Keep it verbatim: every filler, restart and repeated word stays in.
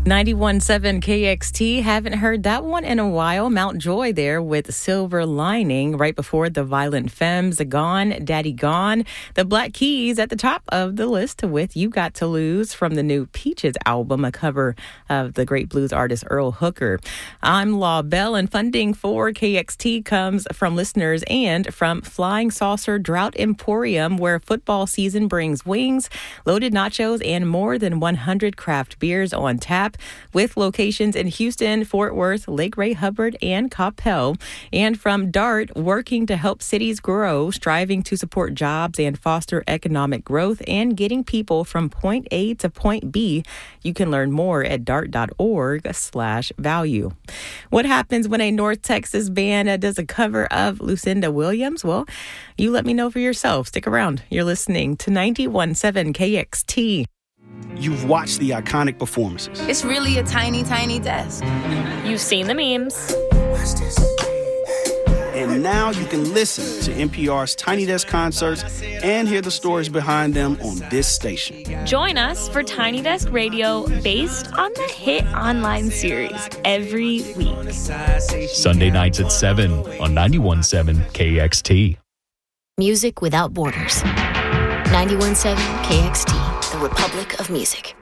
ninety-one point seven K X T. Haven't heard that one in a while. Mount Joy there with Silver Lining. Right before the Violent Femmes, Gone, Daddy Gone. The Black Keys at the top of the list with You Got to Lose from the new Peaches album, a cover of the great blues artist Earl Hooker. I'm Law Bell, and funding for K X T comes from listeners and from Flying Saucer Drought Emporium, where football season brings wings, loaded nachos, and more than one hundred craft beers on tap, with locations in Houston, Fort Worth, Lake Ray Hubbard, and Coppell. And from DART, working to help cities grow, striving to support jobs and foster economic growth, and getting people from point A to point B. You can learn more at dart.org slash value. What happens when a North Texas band does a cover of Lucinda Williams? Well, you let me know for yourself. Stick around. You're listening to ninety-one point seven K X T. You've watched the iconic performances. It's really a tiny, tiny desk. You've seen the memes. And now you can listen to N P R's Tiny Desk concerts and hear the stories behind them on this station. Join us for Tiny Desk Radio, based on the hit online series, every week. Sunday nights at seven on ninety-one point seven K X T. Music without borders. ninety-one point seven K X T, the Republic of Music.